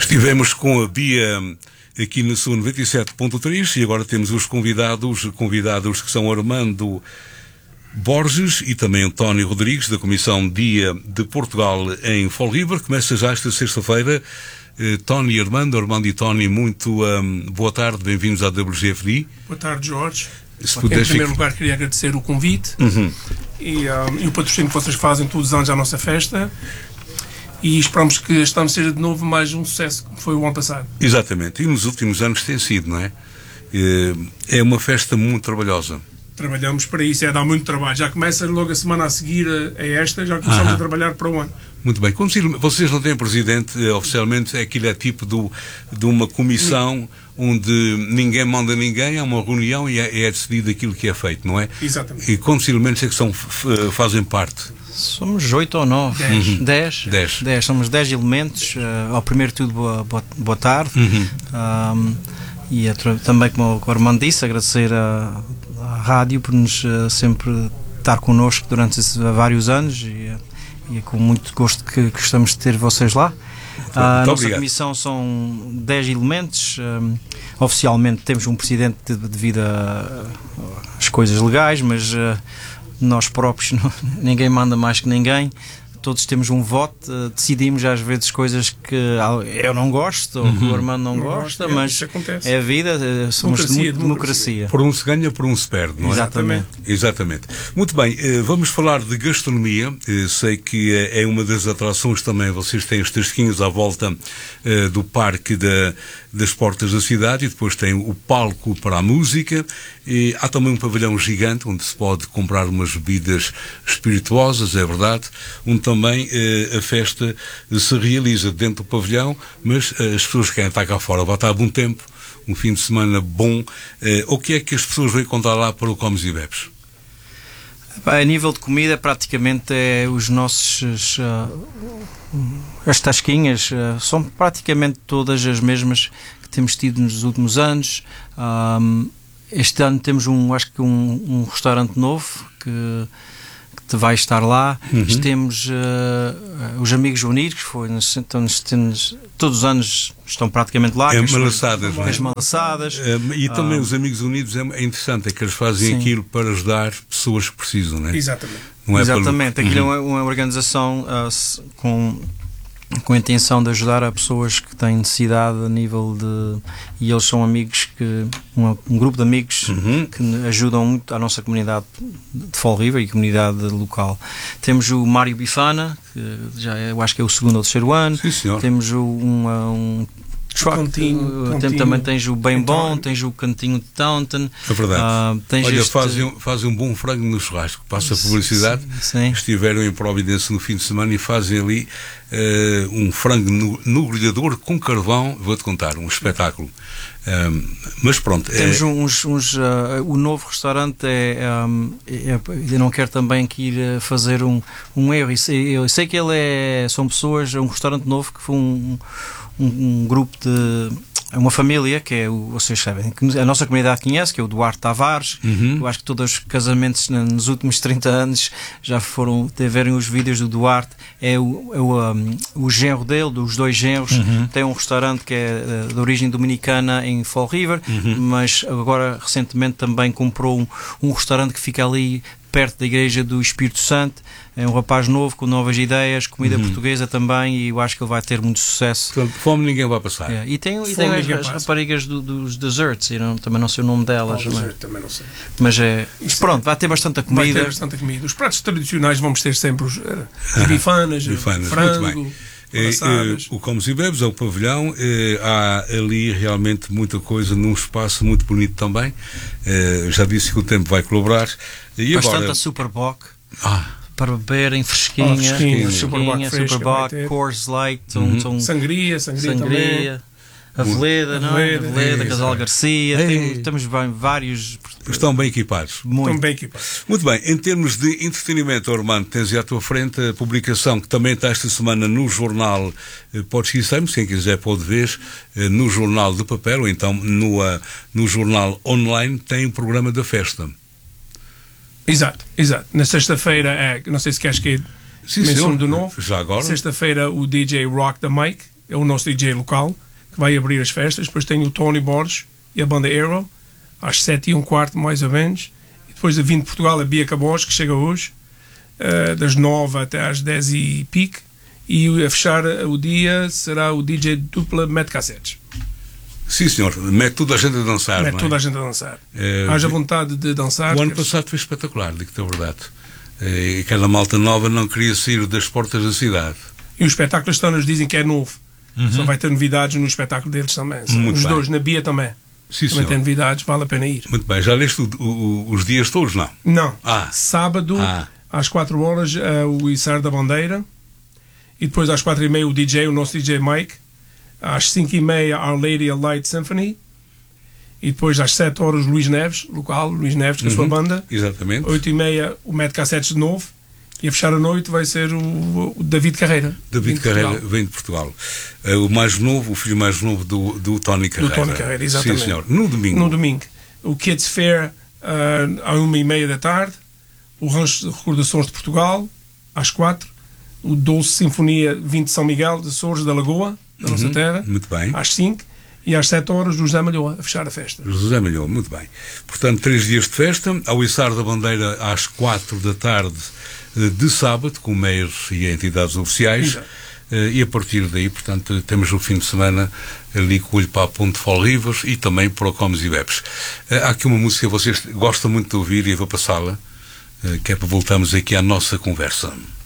Estivemos com a Bia aqui na sua 97.3 e agora temos os convidados que são Armando Borges e também António Rodrigues, da Comissão Dia de Portugal em Fall River. Começa já esta sexta-feira. Tony e Armando e Tony, muito boa tarde, bem-vindos à WGFD. Boa tarde, Jorge. Se em primeiro lugar, queria agradecer o convite e o patrocínio que vocês fazem todos os anos à nossa festa. E esperamos que este ano seja de novo mais um sucesso, como foi o ano passado. Exatamente, e nos últimos anos tem sido, não é? É uma festa muito trabalhosa. Trabalhamos para isso, dá muito trabalho. Já começa logo a semana a seguir a esta, já começamos a trabalhar para o ano. Muito bem. Vocês não têm presidente oficialmente, aquilo é tipo de uma comissão onde ninguém manda ninguém, há uma reunião e é decidido aquilo que é feito, não é? Exatamente. E quantos elementos é que fazem parte? Somos 8 ou 9. 10. Somos 10 elementos. Ao primeiro tudo, boa tarde. E também, como o Armando disse, agradecer à rádio por nos sempre estar connosco durante vários anos e é com muito gosto que gostamos de ter vocês lá. A nossa comissão são 10 elementos. Oficialmente temos um presidente devido às coisas legais, mas nós próprios, ninguém manda mais que ninguém. Todos temos um voto, decidimos às vezes coisas que eu não gosto ou que o Armando não gosta, mas é a vida, somos democracia. Por um se ganha, por um se perde, não é? Exatamente. Muito bem, vamos falar de gastronomia. Sei que é uma das atrações também, vocês têm os tasquinhos à volta do parque das portas da cidade e depois tem o palco para a música. E há também um pavilhão gigante onde se pode comprar umas bebidas espirituosas, é verdade, onde também a festa se realiza dentro do pavilhão, mas as pessoas querem estar cá fora, vai estar bom tempo, um fim de semana bom. O que é que as pessoas vão encontrar lá para o Comes e Bebes? A nível de comida, praticamente os nossos as tasquinhas são praticamente todas as mesmas que temos tido nos últimos anos. Este ano temos acho que um restaurante novo que vai estar lá. Temos os Amigos Unidos, todos os anos estão praticamente lá. As malaçadas. E também os Amigos Unidos é interessante, é que eles fazem aquilo para ajudar pessoas que precisam, não é? Exatamente. Não é exatamente. Aquilo é uma organização com a intenção de ajudar a pessoas que têm necessidade a nível de... E eles são amigos um grupo de amigos que ajudam muito a nossa comunidade de Fall River e comunidade local. Temos o Mário Bifana, que eu acho que é o segundo ou terceiro ano. Sim, senhor. Temos um truck, também tens o Bem Bom, tens o Cantinho de Taunton. É verdade. Olha, fazem um bom frango no churrasco. Passa a publicidade. Sim. Estiveram em Providência no fim de semana e fazem ali um frango no grelhador com carvão. Vou-te contar, um espetáculo. Mas pronto. Temos o novo restaurante eu não quero também que ir fazer um erro. Eu sei que são pessoas, um restaurante novo que foi um grupo uma família que vocês sabem, que a nossa comunidade conhece, que é o Duarte Tavares. Eu acho que todos os casamentos nos últimos 30 anos já tiveram os vídeos do Duarte. É o genro dele, dos dois genros. Tem um restaurante que é de origem dominicana em Fall River, mas agora recentemente também comprou um restaurante que fica ali perto da Igreja do Espírito Santo. É um rapaz novo, com novas ideias, comida portuguesa também, e eu acho que ele vai ter muito sucesso. Portanto, fome ninguém vai passar. E tem as raparigas dos desserts, também não sei o nome delas. Também não sei. Mas pronto, vai ter bastante comida. Vai ter bastante comida. Os pratos tradicionais vamos ter sempre os bifanas, frango. O Comes e Bebes é o pavilhão. Há ali realmente muita coisa num espaço muito bonito também. Já disse que o tempo vai colaborar. E bastante agora... a Superboc para beberem fresquinha, Superboc, Coors Light, sangria também. Aveleda, Casal Garcia, temos vários. Estão bem equipados. Muito bem, em termos de entretenimento, Armando, tens à tua frente a publicação que também está esta semana no jornal Portuguesamos, quem quiser pode ver, no jornal de papel ou então no jornal online, tem o programa da festa. Exato. Na sexta-feira, não sei se queres que menciono de novo. Já agora. Sexta-feira o DJ Rock the Mic é o nosso DJ local, que vai abrir as festas. Depois tem o Tony Borges e a banda Aero, às 7h15, mais ou menos. E depois a Vindo de Portugal, a Bia Cabos, que chega hoje, das 9 até às 10 e pique. E a fechar o dia será o DJ Dupla Mete Cassetes. Sim, senhor. Mete toda a gente a dançar. Mete toda a gente a dançar. Haja vontade de dançar. O ano passado foi espetacular, digo-te a verdade. Aquela malta nova não queria sair das portas da cidade. E o espetáculo este ano nos dizem que é novo. Só vai ter novidades no espetáculo deles também. Os dois, na Bia também. Sim, também tem novidades, vale a pena ir. Muito bem. Já leste os dias todos, não? Não. Sábado, às 4 horas, o Içar da Bandeira. E depois às 4h30 o DJ, o nosso DJ Mike. Às 5h30 Our Lady a Light Symphony. E depois às 7 horas Luís Neves, local, Luís Neves com a sua banda. Exatamente. 8h30 o Mete Cassetes de novo. E a fechar a noite vai ser o David Carreira. David Carreira vem de Portugal. O mais novo, o filho mais novo do Tony Carreira. Do Tony Carreira, exatamente. Sim, senhor. No domingo. No domingo. O Kids Fair às 1h30 da tarde. O Rancho de Recordações de Portugal às 4. O Doce Sinfonia 20 de São Miguel de Açores da Lagoa, da nossa terra. Muito bem. Às 5. E às 7 horas o José Malhoa a fechar a festa. José Malhoa, muito bem. Portanto, 3 dias de festa. Ao Içar da Bandeira às 4 da tarde de sábado, com meios e entidades oficiais. E a partir daí, portanto, temos o fim de semana ali com o olho para a Ponte Fol Rivas e também para o Comes e Bebes. Há aqui uma música que vocês gostam muito de ouvir e eu vou passá-la, que é para voltarmos aqui à nossa conversa.